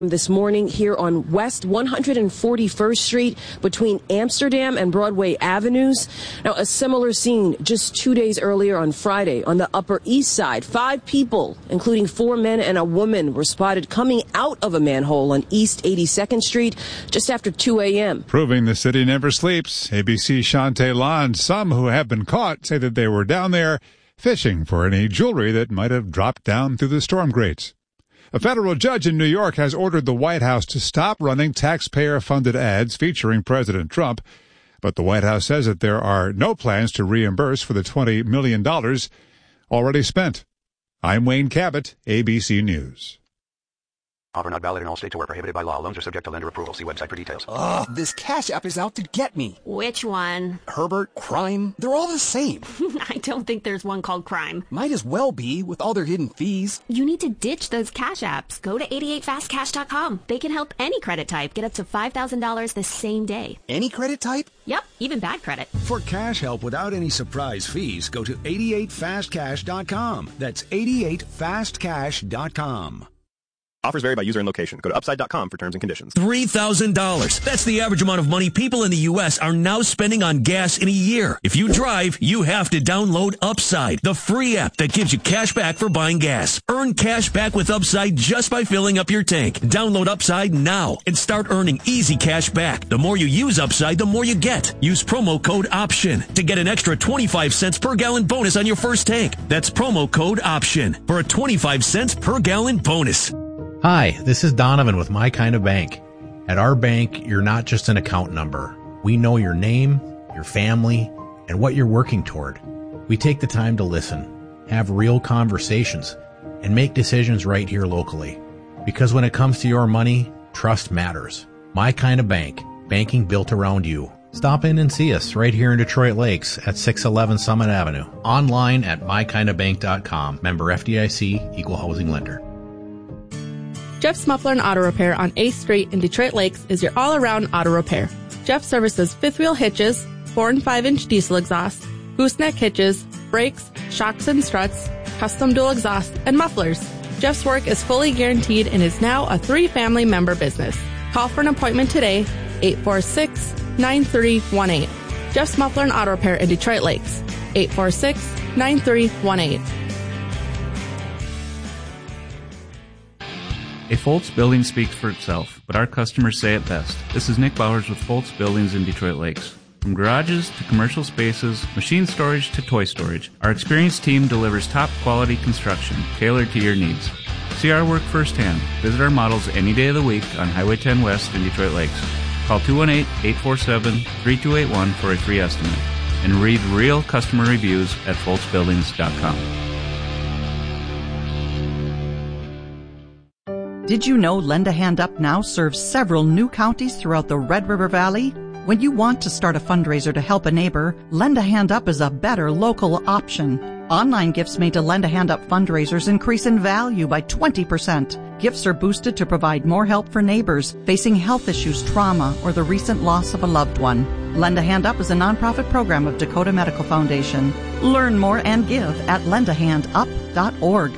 This morning here on West 141st Street between Amsterdam and Broadway Avenues. Now, a similar scene just 2 days earlier on Friday on the Upper East Side. 5 people, including 4 men and a woman, were spotted coming out of a manhole on East 82nd Street just after 2 a.m. Proving the city never sleeps. ABC's Shantae Lon. Some who have been caught say that they were down there fishing for any jewelry that might have dropped down through the storm grates. A federal judge in New York has ordered the White House to stop running taxpayer-funded ads featuring President Trump. But the White House says that there are no plans to reimburse for the $20 million already spent. I'm Wayne Cabot, ABC News. Offer not valid in all states or prohibited by law. Loans are subject to lender approval. See website for details. Ugh, this Cash App is out to get me. Which one? Herbert, Crime, they're all the same. I don't think there's one called Crime. Might as well be, with all their hidden fees. You need to ditch those Cash Apps. Go to 88fastcash.com. They can help any credit type get up to $5,000 the same day. Any credit type? Yep, even bad credit. For cash help without any surprise fees, go to 88fastcash.com. That's 88fastcash.com. Offers vary by user and location. Go to upside.com for terms and conditions. $3,000. That's the average amount of money people in the U.S. are now spending on gas in a year. If you drive, you have to download Upside, the free app that gives you cash back for buying gas. Earn cash back with Upside just by filling up your tank. Download Upside now and start earning easy cash back. The more you use Upside, the more you get. Use promo code OPTION to get an extra 25 cents per gallon bonus on your first tank. That's promo code OPTION for a 25 cents per gallon bonus. Hi, this is Donovan with My Kind of Bank. At our bank, you're not just an account number. We know your name, your family, and what you're working toward. We take the time to listen, have real conversations, and make decisions right here locally. Because when it comes to your money, trust matters. My Kind of Bank, banking built around you. Stop in and see us right here in Detroit Lakes at 611 Summit Avenue. Online at mykindofbank.com. Member FDIC, Equal Housing Lender. Jeff's Muffler and Auto Repair on 8th Street in Detroit Lakes is your all-around auto repair. Jeff services fifth-wheel hitches, 4 and 5-inch diesel exhaust, gooseneck hitches, brakes, shocks and struts, custom dual exhaust, and mufflers. Jeff's work is fully guaranteed and is now a 3-family member business. Call for an appointment today, 846-9318. Jeff's Muffler and Auto Repair in Detroit Lakes, 846-9318. A Foltz building speaks for itself, but our customers say it best. This is Nick Bowers with Foltz Buildings in Detroit Lakes. From garages to commercial spaces, machine storage to toy storage, our experienced team delivers top-quality construction tailored to your needs. See our work firsthand. Visit our models any day of the week on Highway 10 West in Detroit Lakes. Call 218-847-3281 for a free estimate. And read real customer reviews at foltzbuildings.com. Did you know Lend a Hand Up now serves several new counties throughout the Red River Valley? When you want to start a fundraiser to help a neighbor, Lend a Hand Up is a better local option. Online gifts made to Lend a Hand Up fundraisers increase in value by 20%. Gifts are boosted to provide more help for neighbors facing health issues, trauma, or the recent loss of a loved one. Lend a Hand Up is a nonprofit program of Dakota Medical Foundation. Learn more and give at lendahandup.org.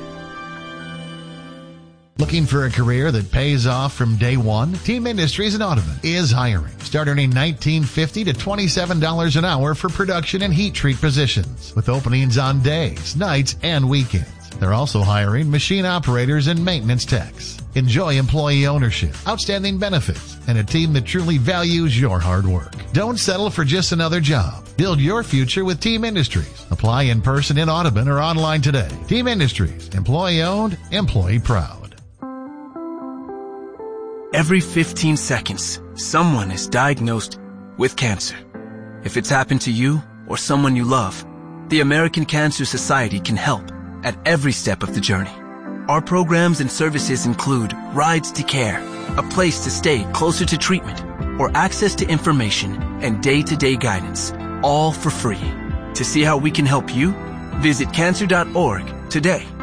Looking for a career that pays off from day one? Team Industries in Audubon is hiring. Start earning $19.50 to $27 an hour for production and heat treat positions, with openings on days, nights, and weekends. They're also hiring machine operators and maintenance techs. Enjoy employee ownership, outstanding benefits, and a team that truly values your hard work. Don't settle for just another job. Build your future with Team Industries. Apply in person in Audubon or online today. Team Industries, employee-owned, employee-proud. Every 15 seconds, someone is diagnosed with cancer. If it's happened to you or someone you love, the American Cancer Society can help at every step of the journey. Our programs and services include rides to care, a place to stay closer to treatment, or access to information and day-to-day guidance, all for free. To see how we can help you, visit cancer.org today.